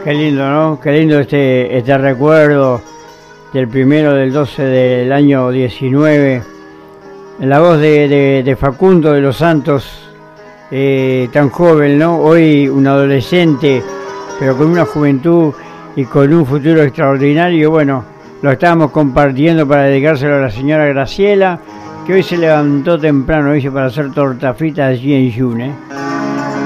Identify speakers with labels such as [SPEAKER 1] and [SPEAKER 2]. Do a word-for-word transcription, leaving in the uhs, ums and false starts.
[SPEAKER 1] Qué lindo, ¿no? Qué lindo este, este recuerdo del primero del doce del año diecinueve. En la voz de, de, de Facundo de los Santos, eh, tan joven, ¿no? Hoy un adolescente, pero con una juventud y con un futuro extraordinario. Bueno, lo estábamos compartiendo para dedicárselo a la señora Graciela, que hoy se levantó temprano, dice, para hacer torta frita allí en Yune.